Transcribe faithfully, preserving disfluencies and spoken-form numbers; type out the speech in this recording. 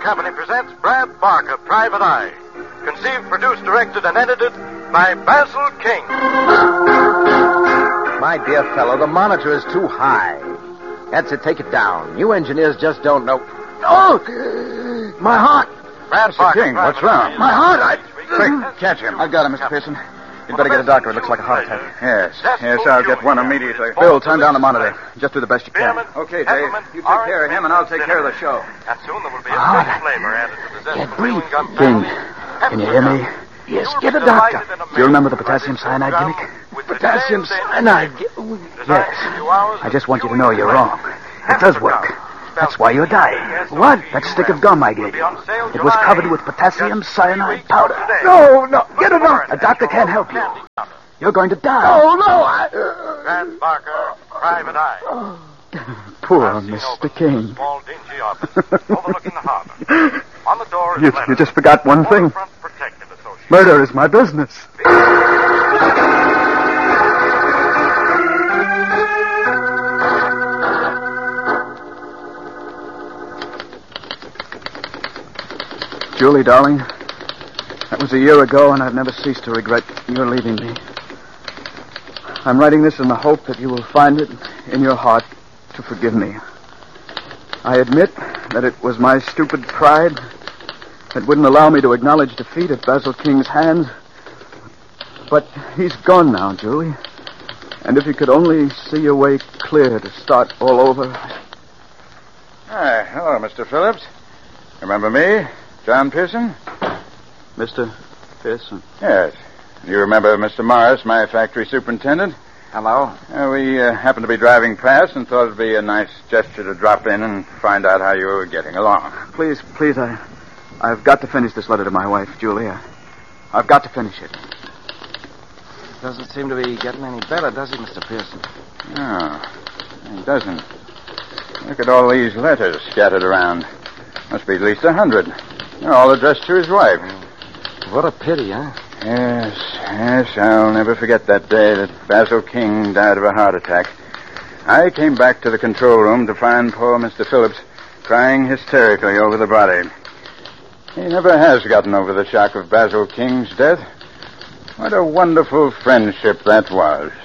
Company presents Brad Barker, Private Eye. Conceived, produced, directed, and edited by Basil King. My dear fellow, the monitor is too high. That's it, take it down. You engineers just don't know. Oh! My heart! Brad Mister Barker, King, Private what's wrong? Eye. My heart, I... Quick, catch him. I've got him, Mister Pearson. You'd better get a doctor. It looks like a heart attack. Yes, yes, I'll get one immediately. Bill, turn down the monitor. Just do the best you can. Okay, Dave. You take care of him, and I'll take care of the show. And soon there will be a Ah, fresh flavor added to the zest Can't of breathe. chewing gum King, family. can you hear me? Yes, get a doctor. Do you remember the potassium cyanide gimmick? Potassium cyanide. Yes. I just want you to know you're wrong. It does work. That's why you're dying. What? That stick of gum I gave you. It was covered with potassium cyanide powder. No, no, get a doctor. A doctor can't help you. You're going to die. Oh, no, I... Brad Barker, Private Eye. Poor Mister King. Small, dingy office overlooking the harbor. On the door is You, a letter. you just forgot one thing. Waterfront Protective Association. Murder is my business. Julie, darling, that was a year ago, and I've never ceased to regret your leaving me. I'm writing this in the hope that you will find it in your heart to forgive me. I admit that it was my stupid pride that wouldn't allow me to acknowledge defeat at Basil King's hands. But he's gone now, Julie. And if you could only see your way clear to start all over... Hi, hello, Mister Phillips. Remember me, John Pearson? Mister Pearson. Yes. You remember Mister Morris, my factory superintendent? Hello? Uh, we uh, happened to be driving past and thought it'd be a nice gesture to drop in and find out how you were getting along. Please, please, I, I've got to finish this letter to my wife, Julie. I, I've got to finish it. Doesn't seem to be getting any better, does it, Mister Pearson? No, it doesn't. Look at all these letters scattered around. Must be at least a hundred. They're all addressed to his wife. What a pity, huh? Yes, yes, I'll never forget that day that Basil King died of a heart attack. I came back to the control room to find poor Mister Phillips crying hysterically over the body. He never has gotten over the shock of Basil King's death. What a wonderful friendship that was.